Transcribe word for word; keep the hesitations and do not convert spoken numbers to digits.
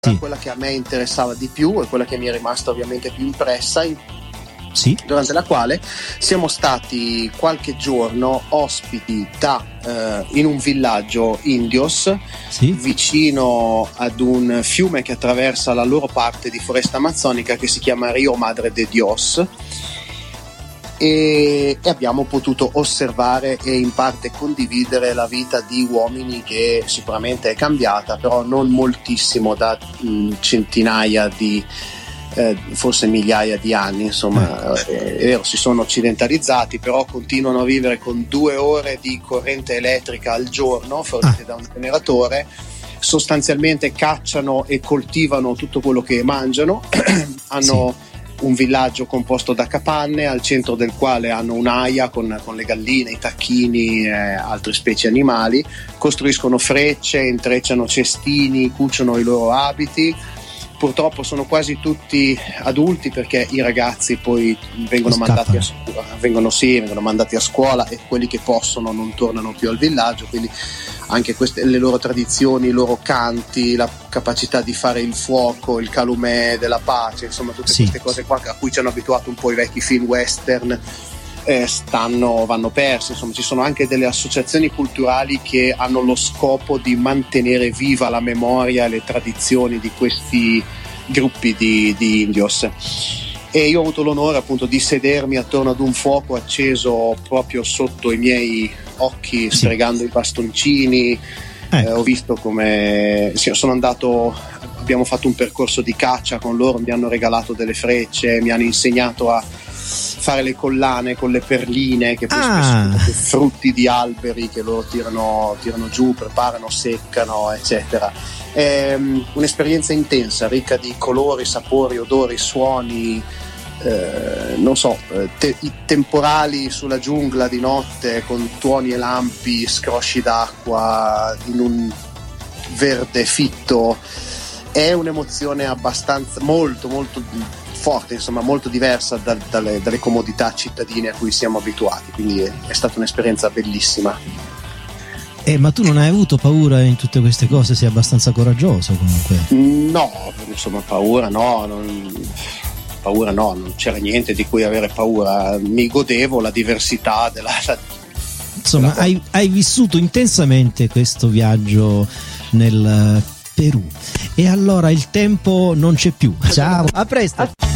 Sì. Quella che a me interessava di più e quella che mi è rimasta ovviamente più impressa, in... sì. durante la quale siamo stati qualche giorno ospiti da, eh, in un villaggio indios, sì. vicino ad un fiume che attraversa la loro parte di foresta amazzonica, che si chiama Rio Madre de Dios, e, e abbiamo potuto osservare e in parte condividere la vita di uomini che sicuramente è cambiata, però non moltissimo da mh, centinaia di Eh, forse migliaia di anni, insomma. eh, è vero, si sono occidentalizzati, però continuano a vivere con due ore di corrente elettrica al giorno fornite ah. da un generatore, sostanzialmente cacciano e coltivano tutto quello che mangiano. Hanno sì. un villaggio composto da capanne, al centro del quale hanno un'aia con, con le galline, i tacchini e altre specie animali, costruiscono frecce, intrecciano cestini, cuciono i loro abiti. Purtroppo sono quasi tutti adulti, perché i ragazzi poi vengono mandati a scuola, vengono, sì, vengono mandati a scuola e quelli che possono non tornano più al villaggio, quindi anche queste, le loro tradizioni, i loro canti, la capacità di fare il fuoco, il calumè della pace, insomma tutte sì. queste cose qua a cui ci hanno abituato un po' i vecchi film western, eh, stanno, vanno perse. Insomma, ci sono anche delle associazioni culturali che hanno lo scopo di mantenere viva la memoria e le tradizioni di questi gruppi di, di indios, e io ho avuto l'onore appunto di sedermi attorno ad un fuoco acceso proprio sotto i miei occhi, sì. stregando i bastoncini. ecco. eh, ho visto come sì, sono andato, abbiamo fatto un percorso di caccia con loro, mi hanno regalato delle frecce, mi hanno insegnato a fare le collane con le perline, che poi ah. spesso sono frutti di alberi che loro tirano, tirano giù, preparano, seccano, eccetera. È um, un'esperienza intensa, ricca di colori, sapori, odori, suoni, eh, non so, te- i temporali sulla giungla di notte con tuoni e lampi, scrosci d'acqua in un verde fitto. È un'emozione abbastanza molto molto forte, insomma molto diversa da, dalle, dalle comodità cittadine a cui siamo abituati, quindi è, è stata un'esperienza bellissima. Eh, ma tu non hai avuto paura in tutte queste cose? Sei abbastanza coraggioso comunque. No, insomma paura no, non, paura no, non c'era niente di cui avere paura, mi godevo la diversità della, la, insomma della... Hai, hai vissuto intensamente questo viaggio nel Perù, e allora il tempo non c'è più. Ciao, a presto.